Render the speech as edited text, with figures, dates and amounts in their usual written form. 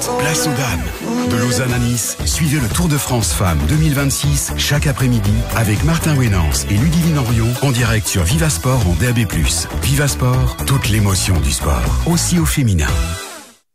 Place aux dames. De Lausanne à Nice, suivez le Tour de France Femmes 2026 chaque après-midi avec Martin Wénance et Ludivine Orion en direct sur Viva Sport en DAB+. Viva Sport, toute l'émotion du sport, aussi au féminin.